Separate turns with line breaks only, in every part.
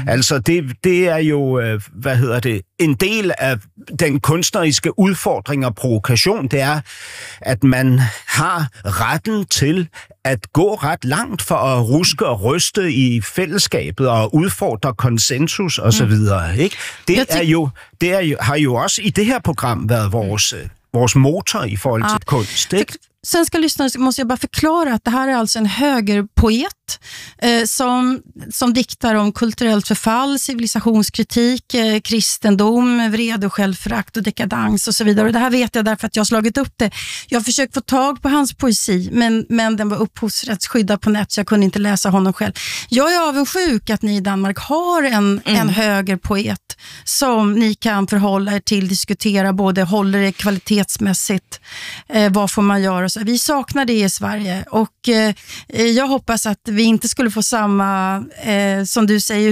Altså, det er jo, en del af den kunstneriske udfordring og provokation, det er, at man har retten til at gå ret langt for at ruske og ryste i fællesskabet og udfordre konsensus og så videre, ikke? Det har jo også i det her program været vores motor i forhold til konst, ikke?
Svenska lyssnare måste jag bara förklara att det här är alltså en högerpoet som diktar om kulturellt förfall, civilisationskritik, kristendom, vrede och självförakt och dekadans och så vidare. Och det här vet jag därför att jag har slagit upp det. Jag har försökt få tag på hans poesi, men den var upphovsrättsskyddad på nät så jag kunde inte läsa honom själv. Jag är avundsjuk att ni i Danmark har en högerpoet som ni kan förhålla er till, diskutera både håller det kvalitetsmässigt, vad får man göra. Så vi saknar det i Sverige och jag hoppas att vi inte skulle få samma, som du säger,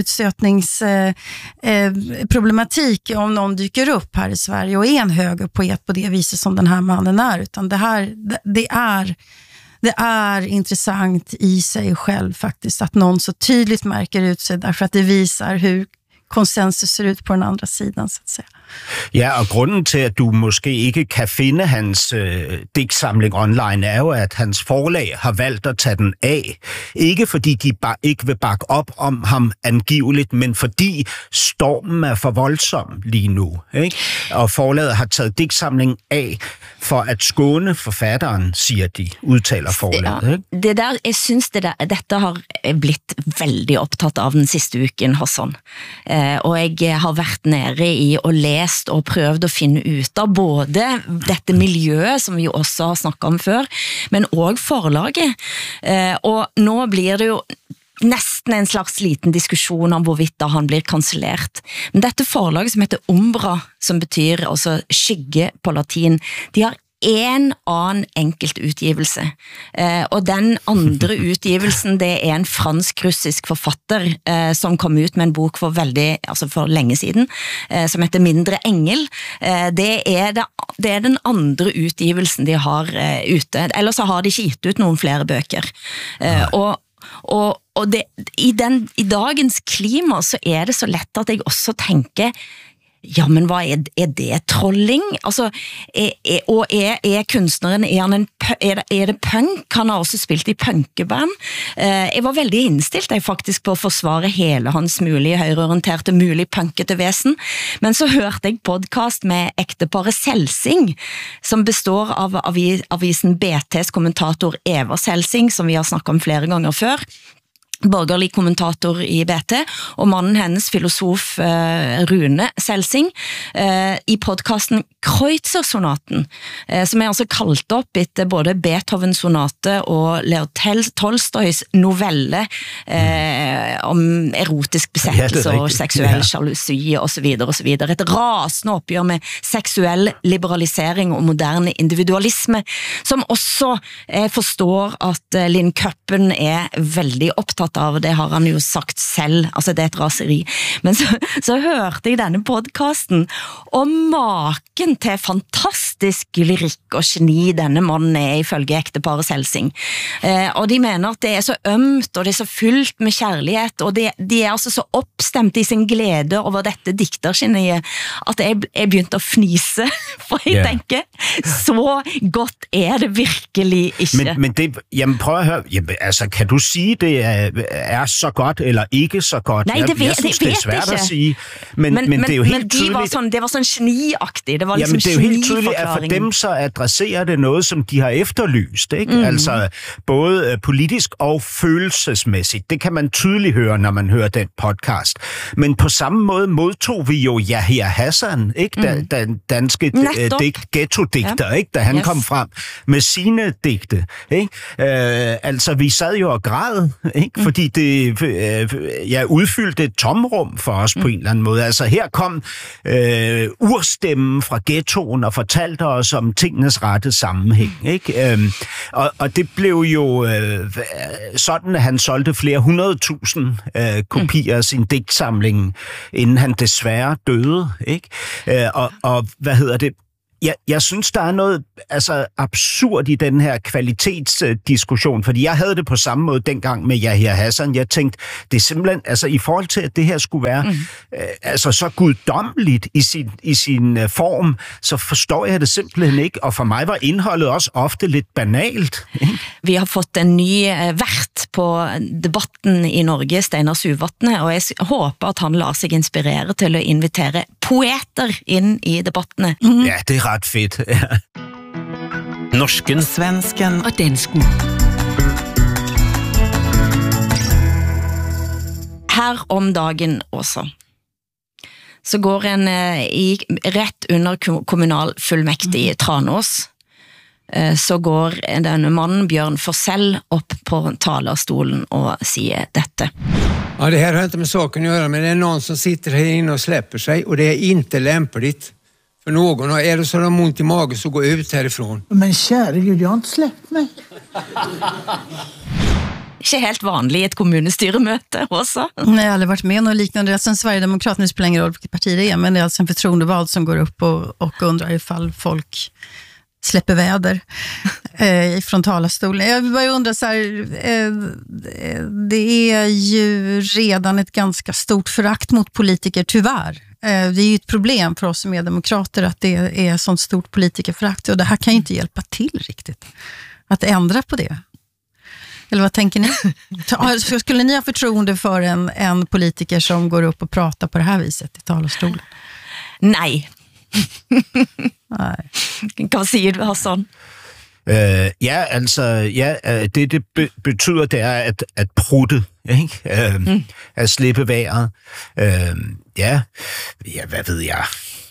utstötningsproblematik om någon dyker upp här i Sverige och är en högerpoet på det viset som den här mannen är. Utan det är intressant i sig själv faktiskt att någon så tydligt märker ut sig därför att det visar hur konsensus ser ut på den andra sidan, så att säga.
Ja, og grunden til, at du måske ikke kan finde hans digtsamling online, er jo, at hans forlag har valgt at tage den af. Ikke fordi de ikke vil bakke op om ham angiveligt, men fordi stormen er for voldsom lige nu, ikke? Og forlaget har taget digtsamlingen af for at skåne forfatteren, siger de, udtaler forlaget. Ikke?
Det der, jeg synes dette har blitt veldig optaget av den sidste uken, Hassan. Og jeg har været nede i og læst og prøvd at finde ut av både dette miljøet, som vi også har snakket om før, men også forlaget. Og nå blir det jo næsten en slags liten diskussion om hvorvidt da han blir kansellert. Men dette forlaget som heter Umbra, som betyr altså skygge på latin, de har en annen enkelt utgivelse. Og den andre utgivelsen, det er en fransk-russisk forfatter som kom ut med en bok for længe siden, som heter Mindre Engel. Det er den andre utgivelsen de har ute. Ellers så har de ikke gitt ut noen flere bøker. Og det, i dagens klima så er det så lett at jeg også tenker, ja, men hvad er det trolling? Altså, og er kunstneren, er det punk? Han har også spilt i punkeband. Jeg var veldig innstilt faktisk på at forsvare hele hans mulige højreorienterte, mulige punkete vesen. Men så hørte jeg podcast med ekteparet Selsing, som består av avisen BT's kommentator Eva Selsing, som vi har snakket om flere ganger før, borgerlig kommentator i BT, og mannen hennes, filosof Rune Selsing, i podcasten Kreutzer-sonaten, som er altså kalt opp etter både Beethovens sonate og Leo Tolstoys novelle om erotisk besettelse og seksuell jalousi og så videre, og så videre. Et rasende oppgjør med seksuell liberalisering og moderne individualisme, som også forstår at Linn Køppen er veldig opptatt av, det har han jo sagt selv, altså det er et raseri. Men så hørte jeg denne podcasten, og maken til fantastisk lyrikk og geni denne mannen er ifølge ekteparet Selsing. Og de mener at det er så ømt, og det er så fyllt med kjærlighet, og de er altså så oppstemt i sin glede over dette diktergeniet, at jeg begynte å fnise, for jeg tenker, så godt er det virkelig ikke.
Men det, jamen prøv at høre, altså kan du sige, det er så godt, eller ikke så godt?
Nej, det
jeg synes, det er svært at sige, men det er jo helt tydeligt.
Det var sådan geniagtigt, det var ligesom
det er jo helt tydeligt, at for dem så adresserer det noget, som de har efterlyst, ikke? Altså både politisk og følelsesmæssigt. Det kan man tydeligt høre, når man hører den podcast. Men på samme måde modtog vi jo Yahya Hassan, ikke? Den danske ghetto-digter, ikke? Da han kom frem med sine digte, ikke? Altså vi sad jo og græd, ikke? Fordi det udfyldte et tomrum for os på en eller anden måde. Altså her kom urstemmen fra ghettoen og fortalte os om tingenes rette sammenhæng, ikke? Og det blev jo sådan, at han solgte flere 100.000 kopier af sin digtsamling, inden han desværre døde, ikke? Og hvad hedder det? jeg synes, der er noget absurd i den her kvalitetsdiskussion, fordi jeg havde det på samme måde dengang med Yahya Hassan. Jeg tænkte, det er simpelthen, i forhold til, at det her skulle være så guddommeligt i sin form, så forstår jeg det simpelthen ikke, og for mig var indholdet også ofte lidt banalt.
Vi har fått en ny vært på debatten i Norge, Steinar Suvatne, og jeg håper at han lader sig inspirere til at invitere poeter ind i debattene.
Ja, det er ret fedt.
Norsken, svensken og dansken.
Her om dagen også, så går en rett under kommunalfullmektig i Tranås, så går denne mannen Bjørn Forsell upp på talarstolen och säger detta.
Ja, det här har inte med saken att göra, men det är någon som sitter här inne och släpper sig och det är inte lämpligt för någon. Och är det så de har ont i magen så gå ut härifrån.
Men kära Gud, jag har inte släppt mig.
Ikke helt vanlig i ett kommunestyremöte också.
Nej, jag har aldrig varit med något liknande. Det är en Sverigedemokrat, nu spelar ingen roll vilket parti det är, men det är alltså en förtroendevald som går upp och undrar ifall folk släpper väder från talarstolen. Jag bara undrar så här, det är ju redan ett ganska stort förakt mot politiker, tyvärr. Det är ju ett problem för oss som är demokrater att det är sånt stort politikerförakt, och det här kan ju inte hjälpa till riktigt att ändra på det. Eller vad tänker ni? Skulle ni ha förtroende för en politiker som går upp och pratar på det här viset i talarstolen?
Nej. Nej. Vad säger du, Hassan?
Det betyder, det er at prutte, ikke? At slippe vejret. Hvad ved jeg?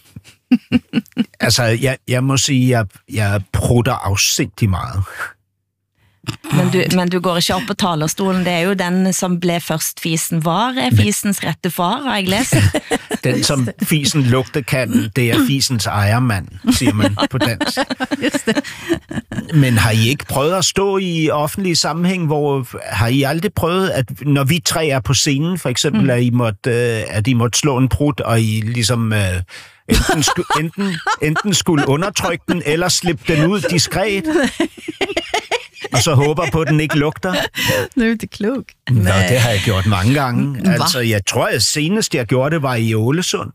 Jeg må sige, jeg prutter afsindig meget.
Men du går ikke op på talerstolen. Det er jo den som blev først fisen var, fisens rette far, har jeg læst.
Den som fisen lugte kan, det er fisens ejermand, siger man på dansk.
Just det.
Men har I ikke prøvet at stå i offentlig sammenhæng, hvor har I aldrig prøvet, at når vi tre er på scenen, for eksempel, at I måtte slå en prut, og I ligesom enten skulle undertrykke den, eller slippe den ud diskret? Og så håber på, at den ikke lugter.
Nu är inte klok.
Nå, det har jeg gjort mange gange. Altså, jeg tror, at senest jeg gjorde det, var i Ålesund.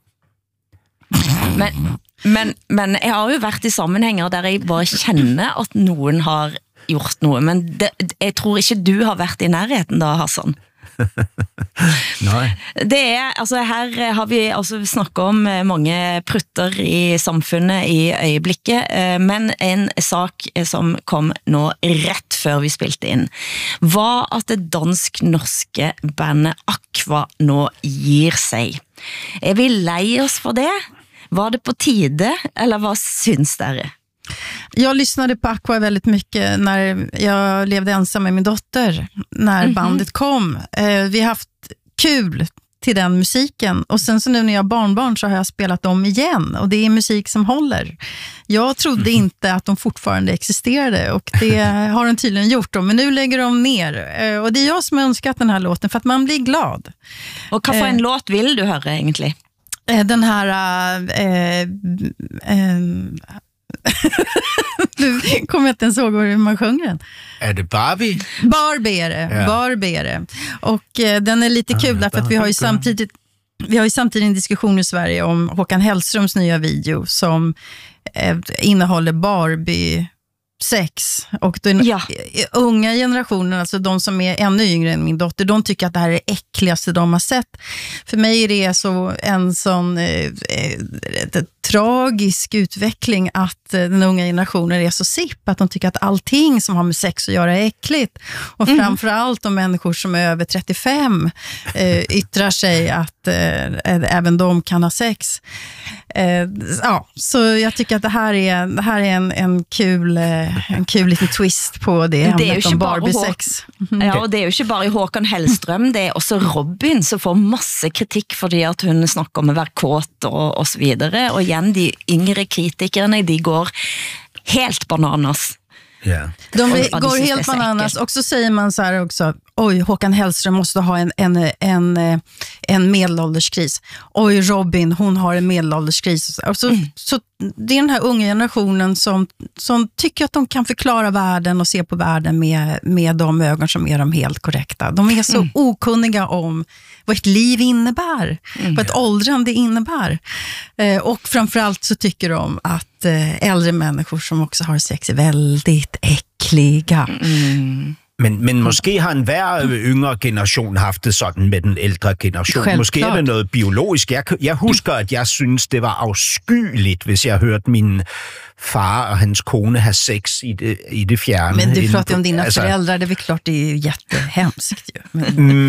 Men jeg har jo vært i sammenhænger der jeg bare kjenner at nogen har gjort noget, men jeg tror ikke du har været i nærheten da, Hassan.
Nej.
Det er, altså her har vi snakket om mange prutter i samfunnet i øjeblikket, men en sak som kom nå ret før vi spilte inn, var at det dansk-norske bandet Aqua nå gir sig. Er vi lei oss for det? Var det på tide, eller vad syns dere?
Jag lyssnade på Aqua väldigt mycket när jag levde ensam med min dotter, när bandet kom. Vi har haft kul till den musiken, och sen så nu när jag har barnbarn så har jag spelat dem igen, och det är musik som håller. Jag trodde inte att de fortfarande existerade, och det har de tydligen gjort då, men nu lägger de ner, och det är jag som har önskat den här låten för att man blir glad.
Och vad för en låt vill du höra egentligen?
Den här nu kommer jag inte ens ihåg hur man sjunger den.
Är det Barbie?
Barbie är det. Ja. Barbie är det. Och den är lite kul därför att vi har ju samtidigt en diskussion i Sverige om Håkan Hellströms nya video som innehåller Barbie sex, och den unga generationen, alltså de som är ännu yngre än min dotter, de tycker att det här är det äckligaste de har sett. För mig är det så en sån tragisk utveckling att den unga generationen är så sipp att de tycker att allting som har med sex att göra är äckligt. Och framförallt de människor som är över 35 yttrar sig att även de kan ha sex. Så jag tycker att det här är en kul liten twist på det ämnet om Barbie-sex.
Ja, och det är ju inte bara Håkan Hellström, det är också Robin som får masse kritik fordi at hun snakker om at være kåt og så videre. Og igjen, de yngre kritikerne, de går helt bananas.
Yeah.
De går helt bananas, och så säger man så här också, oj, Håkan Hellström måste ha en medelålderskris. Oj, Robin, hon har en medelålderskris. Så det är den här unga generationen som tycker att de kan förklara världen och se på världen med de ögon som är de helt korrekta. De är så okunniga om vad ett liv innebär, vad ett åldrande innebär. Och framförallt så tycker de att äldre människor som också har sex är väldigt äckliga.
Men måske har enhver yngre generation haft det sådan med den ældre generation.
Självklart.
Måske er det noget biologisk. Jeg husker, at jeg synes, det var afskyeligt, hvis jeg hørte min far og hans kone have sex i det fjerne.
Men du pratar om dina föräldrar, det är väl klart, det är ju jättehemskt ju.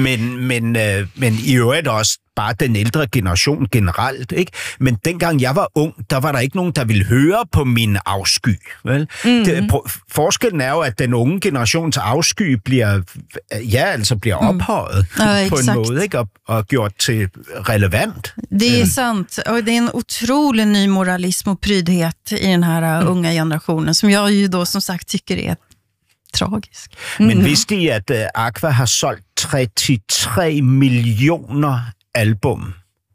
Men i øvrigt også bare den ældre generation generelt, ikke? Men dengang jeg var ung, der var der ikke nogen, der ville høre på min afsky. Vel? Forskellen er jo, at den unge generations afsky bliver ophøjet på en måde, ikke? Og gjort til relevant.
Det är sant, och det är en otrolig ny moralism och prydhet i den här unga generationen, som jag ju då som sagt tycker är tragisk.
Men vidste I, at Aqua har solgt 33 millioner album?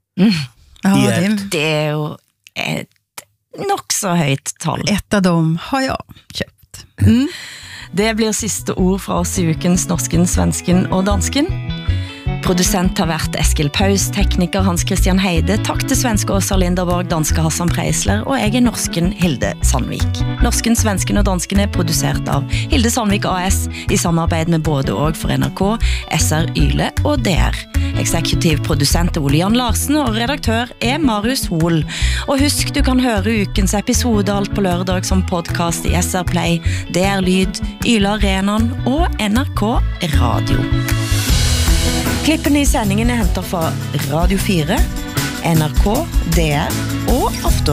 Ja,
det är ju ett nok så höjt tal.
Ett av dem har jag köpt.
Det blir siste ord fra oss i ukens Norsken, Svensken og Dansken. Producent har vært Eskil Paus, tekniker Hans Christian Heide, takk til svenske Åsa Linderborg, danske Hassan Preisler, og jeg norsken Hilde Sandvik. Norsken, Svensken og Dansken produsert av Hilde Sandvik AS i samarbeid med både og for NRK, SR Yle og DR. Eksekutiv produsent Ole Jan Larsen og redaktør Marius Hol. Og husk, du kan høre ukens episode alt på lørdag som podcast i SR Play, DR Lyd, Yle Arenan og NRK Radio. Klippene i sendingen hentet fra Radio 4, NRK, DR og Afton.